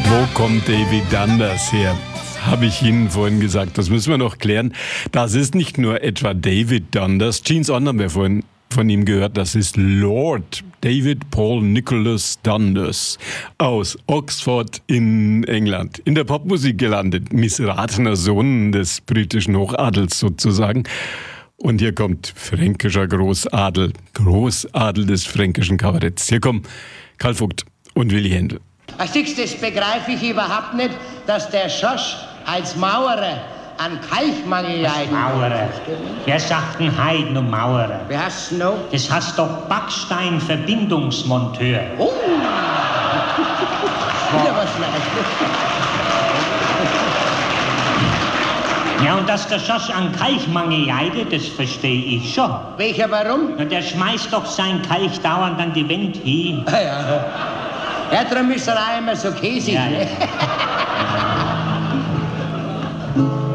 Wo kommt David Dundas her? Habe ich Ihnen vorhin gesagt. Das müssen wir noch klären. Das ist nicht nur etwa David Dundas. Gene's On haben wir vorhin von ihm gehört. Das ist Lord David Paul Nicholas Dundas aus Oxford in England. In der Popmusik gelandet. missratener Sohn des britischen Hochadels sozusagen. Und hier kommt fränkischer Großadel. Großadel des fränkischen Kabaretts. Hier kommen Karl Vogt und Willy Händel. Ach, siehst du, das begreife ich überhaupt nicht, dass der Schosch als Maurer an Kalkmangel leidet. Maurer? Wer sagt denn Heiden und Maurer? Wer hast du noch? Das heißt doch Backsteinverbindungsmonteur. Oh! Wieder was Neues. Ja, und dass der Schosch an Kalkmangel leidet, das verstehe ich schon. Welcher, warum? Na, der schmeißt doch sein Kalk dauernd an die Wand hin. Ah, ja. Ja, darum ist er auch immer so käsig. Ja, ja. Ne?